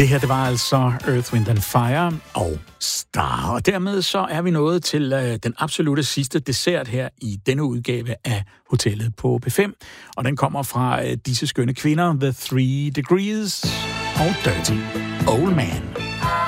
Det her, det var altså Earth, Wind & Fire og Star. Og dermed så er vi nået til den absolutte sidste dessert her i denne udgave af Hotellet på P5. Og den kommer fra disse skønne kvinder, The 3 Degrees og Dirty Old Man.